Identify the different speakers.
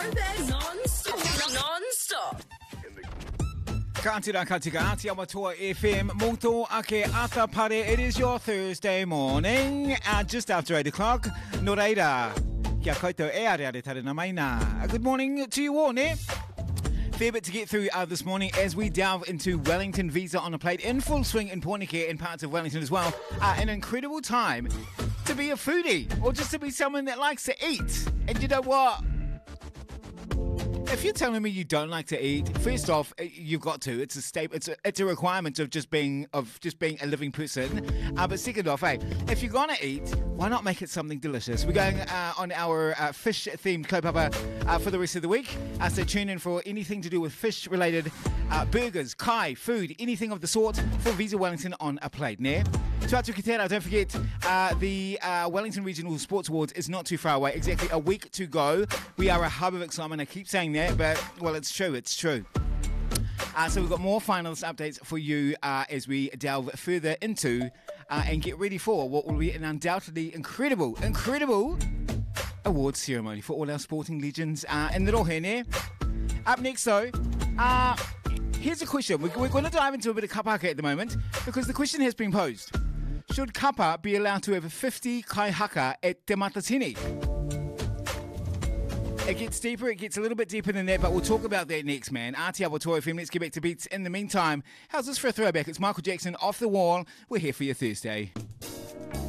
Speaker 1: Throwback non-stop. Non-stop.
Speaker 2: Ka tira ka tika ati Awatua FM Moto ake ata pare. It is your Thursday morning just after 8 o'clock. No reira. Kia koutou e are tare na maina. Good morning to you all, ne? Fair bit to get through this morning as we delve into Wellington Visa on a Plate in full swing in Pornicare and parts of Wellington as well. An incredible time to be a foodie or just to be someone that likes to eat. And you know what? If you're telling me you don't like to eat, first off, you've got to. It's a staple. It's a requirement of just being a living person. But second off, hey, if you're gonna eat, why not make it something delicious? We're going on our fish-themed kaupapa for the rest of the week. So tune in for anything to do with fish-related burgers, kai, food, anything of the sort for Visa Wellington on a plate. Ne? Tuatu ki tērā, don't forget the Wellington Regional Sports Awards is not too far away. Exactly a week to go. We are a hub of excitement. I keep saying that, but well, it's true. It's true. So we've got more finalist updates for you as we delve further into and get ready for what will be an undoubtedly incredible awards ceremony for all our sporting legends in the rohene. Up next, though, here's a question. We're going to dive into a bit of kapaka at the moment because the question has been posed. Should kapa be allowed to have 50 kaihaka at Te Matatini? It gets deeper, it gets a little bit deeper than that, but we'll talk about that next, man. Aotearoa FM, let's get back to beats. In the meantime, how's this for a throwback? It's Michael Jackson, Off the Wall. We're here for your Thursday.